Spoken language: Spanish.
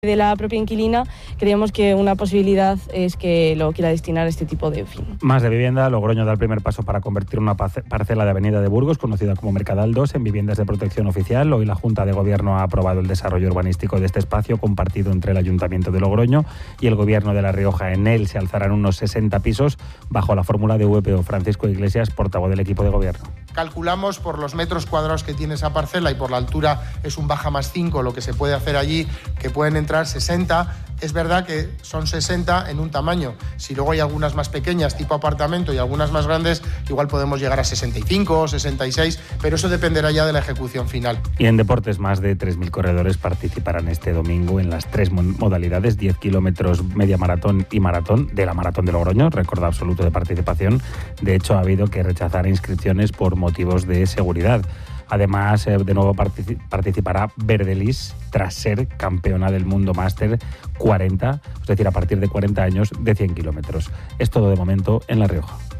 de la propia inquilina, creemos que una posibilidad es que lo quiera destinar a este tipo de fin. Más de vivienda, Logroño da el primer paso para convertir una parcela de Avenida de Burgos, conocida como Mercadal 2, en viviendas de protección oficial. Hoy la Junta de Gobierno ha aprobado el desarrollo urbanístico de este espacio compartido entre el Ayuntamiento de Logroño y el Gobierno de La Rioja. En él se alzarán unos 60 pisos bajo la fórmula de VPO. Francisco Iglesias, portavoz del equipo de Gobierno. Calculamos por los metros cuadrados que tiene esa parcela y por la altura es un baja más 5 lo que se puede hacer allí, que pueden entrar 60. Es verdad que son 60 en un tamaño. Si luego hay algunas más pequeñas, tipo apartamento, y algunas más grandes, igual podemos llegar a 65 o 66, pero eso dependerá ya de la ejecución final. Y en deportes, más de 3.000 corredores participarán este domingo en las 3 modalidades, 10 kilómetros, media maratón y maratón, de la Maratón de Logroño, récord absoluto de participación. De hecho, ha habido que rechazar inscripciones por motivos de seguridad. Además, de nuevo participará Verdelis tras ser campeona del mundo máster 40, es decir, a partir de 40 años de 100 kilómetros. Es todo de momento en La Rioja.